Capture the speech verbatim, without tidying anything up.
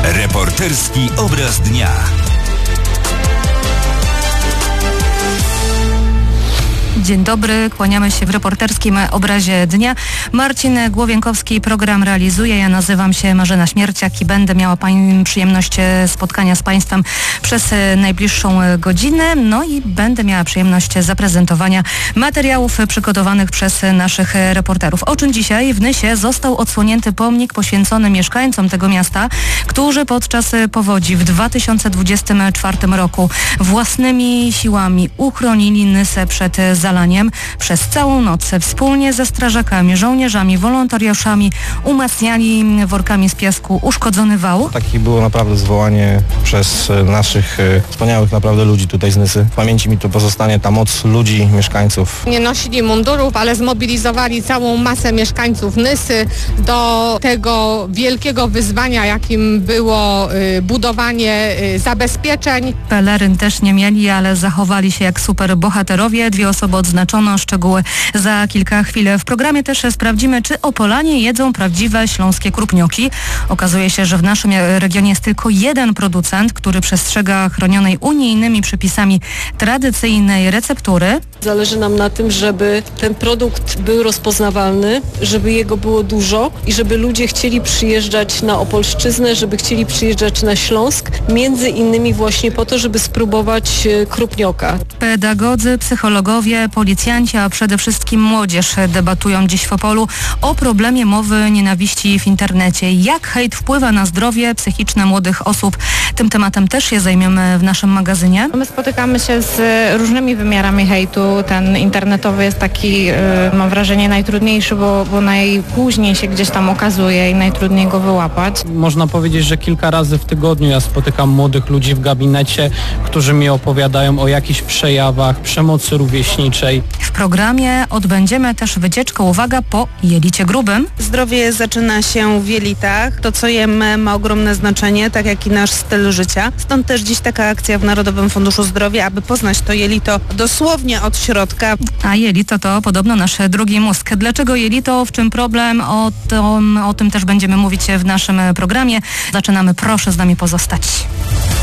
Reporterski obraz dnia. Dzień dobry, kłaniamy się w reporterskim obrazie dnia. Marcin Głowienkowski program realizuje. Ja nazywam się Marzena Śmierciak i będę miała pań, przyjemność spotkania z Państwem przez najbliższą godzinę. No i będę miała przyjemność zaprezentowania materiałów przygotowanych przez naszych reporterów. O czym dzisiaj? W Nysie został odsłonięty pomnik poświęcony mieszkańcom tego miasta, którzy podczas powodzi w dwa tysiące dwudziestym czwartym roku własnymi siłami uchronili Nysę przed zalaniem. Przez całą noc wspólnie ze strażakami, żołnierzami, wolontariuszami umacniali workami z piasku uszkodzony wał. Takie było naprawdę zwołanie przez naszych wspaniałych naprawdę ludzi tutaj z Nysy. W pamięci mi to pozostanie ta moc ludzi, mieszkańców. Nie nosili mundurów, ale zmobilizowali całą masę mieszkańców Nysy do tego wielkiego wyzwania, jakim było budowanie zabezpieczeń. Peleryn też nie mieli, ale zachowali się jak super bohaterowie. Dwie osoby odznaczono, szczegóły za kilka chwil. W programie też sprawdzimy, czy Opolanie jedzą prawdziwe śląskie krupnioki. Okazuje się, że w naszym regionie jest tylko jeden producent, który przestrzega chronionej unijnymi przepisami tradycyjnej receptury. Zależy nam na tym, żeby ten produkt był rozpoznawalny, żeby jego było dużo i żeby ludzie chcieli przyjeżdżać na Opolszczyznę, żeby chcieli przyjeżdżać na Śląsk, między innymi właśnie po to, żeby spróbować krupnioka. Pedagodzy, psychologowie, policjanci, a przede wszystkim młodzież debatują dziś w Opolu o problemie mowy nienawiści w internecie. Jak hejt wpływa na zdrowie psychiczne młodych osób? Tym tematem też się zajmiemy w naszym magazynie. My spotykamy się z różnymi wymiarami hejtu. Ten internetowy jest taki, mam wrażenie, najtrudniejszy, bo, bo najpóźniej się gdzieś tam okazuje i najtrudniej go wyłapać. Można powiedzieć, że kilka razy w tygodniu ja spotykam młodych ludzi w gabinecie, którzy mi opowiadają o jakichś przejawach przemocy rówieśniczej. W programie odbędziemy też wycieczkę, uwaga, po jelicie grubym. Zdrowie zaczyna się w jelitach. To, co jemy, ma ogromne znaczenie, tak jak i nasz styl życia. Stąd też dziś taka akcja w Narodowym Funduszu Zdrowia, aby poznać to jelito dosłownie od środka. A jelito to podobno nasz drugi mózg. Dlaczego jelito? W czym problem? O tym, o tym też będziemy mówić w naszym programie. Zaczynamy, proszę z nami pozostać.